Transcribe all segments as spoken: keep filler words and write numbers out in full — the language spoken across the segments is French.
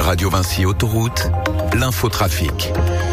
Radio Vinci Autoroute, l'infotrafic.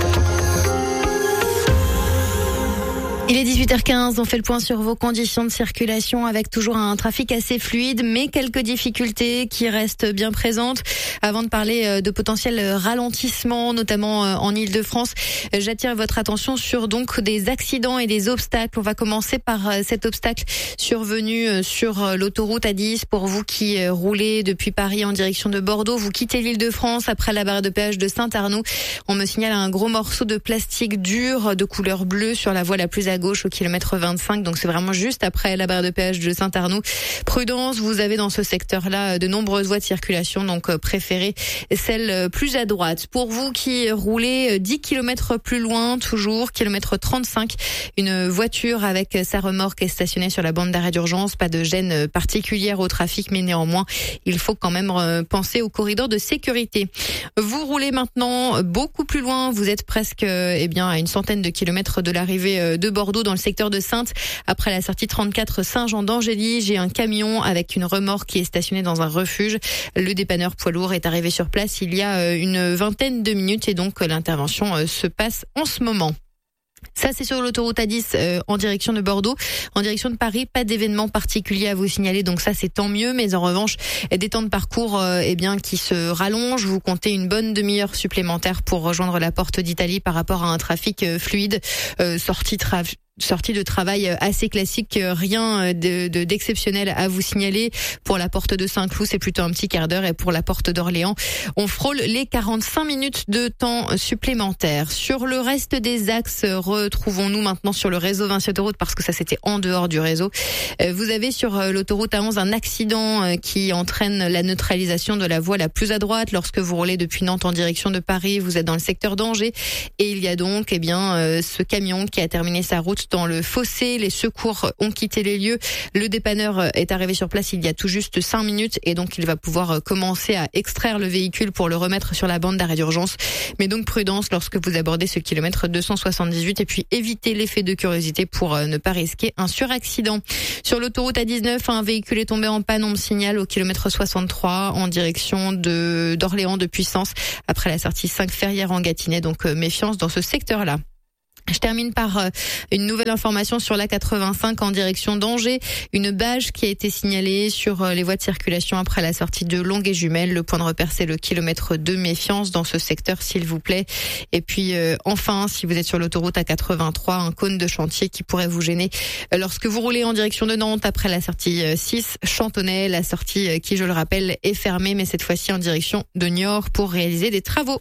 Il est dix-huit heures quinze, on fait le point sur vos conditions de circulation avec toujours un trafic assez fluide, mais quelques difficultés qui restent bien présentes. Avant de parler de potentiels ralentissements, notamment en Ile-de-France, j'attire votre attention sur donc des accidents et des obstacles. On va commencer par cet obstacle survenu sur l'autoroute A dix. Pour vous qui roulez depuis Paris en direction de Bordeaux, vous quittez l'Île-de-France après la barre de péage de Saint-Arnoux. On me signale un gros morceau de plastique dur de couleur bleue sur la voie la plus à gauche au kilomètre vingt-cinq, donc c'est vraiment juste après la barre de péage de Saint-Arnoux. Prudence, vous avez dans ce secteur-là de nombreuses voies de circulation, donc préférez celle plus à droite. Pour vous qui roulez dix kilomètres plus loin, toujours kilomètre trente-cinq, une voiture avec sa remorque est stationnée sur la bande d'arrêt d'urgence. Pas de gêne particulière au trafic, mais néanmoins, il faut quand même penser au corridor de sécurité. Vous roulez maintenant beaucoup plus loin, vous êtes presque eh bien à une centaine de kilomètres de l'arrivée de Bordeaux, dans le secteur de Saintes. Après la sortie trente-quatre Saint-Jean d'Angély, j'ai un camion avec une remorque qui est stationnée dans un refuge. Le dépanneur poids lourd est arrivé sur place il y a une vingtaine de minutes et donc l'intervention se passe en ce moment. Ça, c'est sur l'autoroute A dix euh, en direction de Bordeaux. En direction de Paris, pas d'événement particulier à vous signaler, donc ça c'est tant mieux. Mais en revanche, des temps de parcours euh, eh bien qui se rallongent. Vous comptez une bonne demi-heure supplémentaire pour rejoindre la porte d'Italie par rapport à un trafic euh, fluide. Euh, sortie tra- Sortie de travail assez classique, rien de, de, d'exceptionnel à vous signaler. Pour la porte de Saint-Cloud, c'est plutôt un petit quart d'heure, et pour la porte d'Orléans, on frôle les quarante-cinq minutes de temps supplémentaire. Sur le reste des axes, retrouvons-nous maintenant sur le réseau Vinci Autoroute, parce que ça c'était en dehors du réseau. Vous avez sur l'autoroute A onze un accident qui entraîne la neutralisation de la voie la plus à droite. Lorsque vous roulez depuis Nantes en direction de Paris, vous êtes dans le secteur d'Angers, et il y a donc eh bien ce camion qui a terminé sa route dans le fossé. Les secours ont quitté les lieux. Le dépanneur est arrivé sur place il y a tout juste cinq minutes et donc il va pouvoir commencer à extraire le véhicule pour le remettre sur la bande d'arrêt d'urgence. Mais donc prudence lorsque vous abordez ce kilomètre deux cent soixante-dix-huit et puis évitez l'effet de curiosité pour ne pas risquer un suraccident. Sur l'autoroute A dix-neuf, un véhicule est tombé en panne, on me signale au kilomètre soixante-trois en direction de d'Orléans de Puissance après la sortie cinq Ferrières en Gâtinais. Donc méfiance dans ce secteur-là. Je termine par une nouvelle information sur l'A quatre-vingt-cinq en direction d'Angers. Une bâche qui a été signalée sur les voies de circulation après la sortie de Longué-Jumelles. Le point de repère, c'est le kilomètre deux. Méfiance dans ce secteur, s'il vous plaît. Et puis, euh, enfin, si vous êtes sur l'autoroute A quatre-vingt-trois, un cône de chantier qui pourrait vous gêner lorsque vous roulez en direction de Nantes après la sortie six Chantonnay. La sortie qui, je le rappelle, est fermée, mais cette fois-ci en direction de Niort pour réaliser des travaux.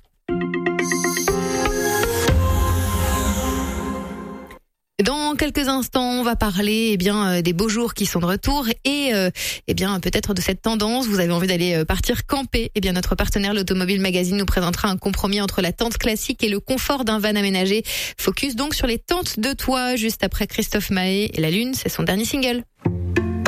Dans quelques instants, on va parler eh bien des beaux jours qui sont de retour et euh, eh bien peut-être de cette tendance. Vous avez envie d'aller partir camper. Eh bien notre partenaire l'Automobile Magazine nous présentera un compromis entre la tente classique et le confort d'un van aménagé. Focus donc sur les tentes de toit juste après Christophe Maé et La Lune, c'est son dernier single.